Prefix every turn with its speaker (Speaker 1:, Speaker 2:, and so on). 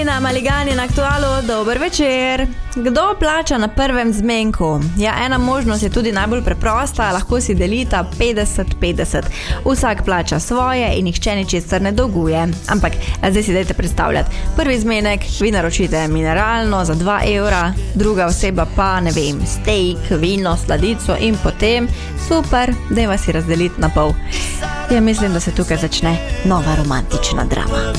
Speaker 1: Na Maligani na Aktualu, dober večer. Kdo plača na prvem zmenku? Ja, ena možnost je tudi najbolj preprosta, lahko si delita 50-50. Vsak plača svoje in nihče ničesar ne dolguje. Ampak zdaj si dajte predstavljati. Prvi zmenek vi naročite mineralno za 2 evra, druga oseba pa, ne vem, steak, vino, sladico in potem, super, dajva si razdeliti na pol. Ja, mislim, da se tukaj začne nova romantična drama.